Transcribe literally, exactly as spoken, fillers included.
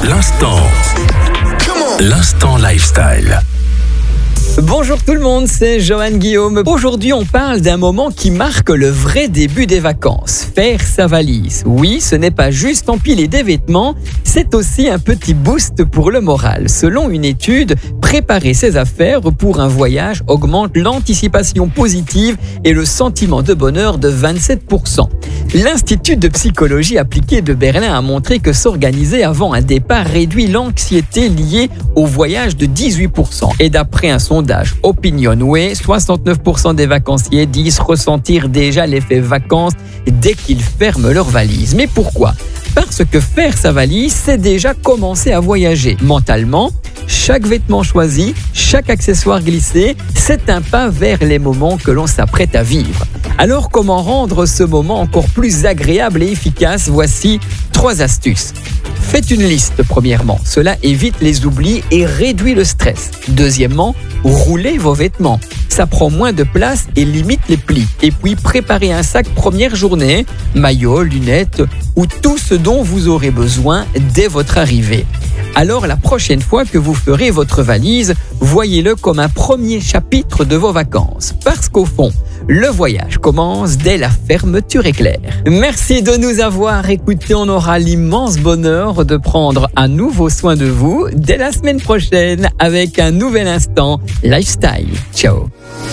L'instant. L'instant lifestyle. Bonjour tout le monde, c'est Johan Guillaume. Aujourd'hui, on parle d'un moment qui marque le vrai début des vacances. Faire sa valise. Oui, ce n'est pas juste empiler des vêtements, c'est aussi un petit boost pour le moral. Selon une étude, préparer ses affaires pour un voyage augmente l'anticipation positive et le sentiment de bonheur de vingt-sept pour cent. L'Institut de psychologie appliquée de Berlin a montré que s'organiser avant un départ réduit l'anxiété liée au voyage de dix-huit pour cent. Et d'après un sondage Opinionway, soixante-neuf pour cent des vacanciers disent ressentir déjà l'effet vacances dès qu'ils ferment leur valise. Mais pourquoi ? Parce que faire sa valise, c'est déjà commencer à voyager. Mentalement, chaque vêtement choisi, chaque accessoire glissé, c'est un pas vers les moments que l'on s'apprête à vivre. Alors, comment rendre ce moment encore plus agréable et efficace ? Voici trois astuces. Faites une liste, premièrement. Cela évite les oublis et réduit le stress. Deuxièmement, roulez vos vêtements. Ça prend moins de place et limite les plis. Et puis, préparez un sac première journée, maillot, lunettes ou tout ce dont vous aurez besoin dès votre arrivée. Alors, la prochaine fois que vous ferez votre valise, voyez-le comme un premier chapitre de vos vacances. Parce qu'au fond, le voyage commence dès la fermeture éclair. Merci de nous avoir écoutés. On aura l'immense bonheur de prendre à nouveau soin de vous dès la semaine prochaine avec un nouvel instant lifestyle. Ciao.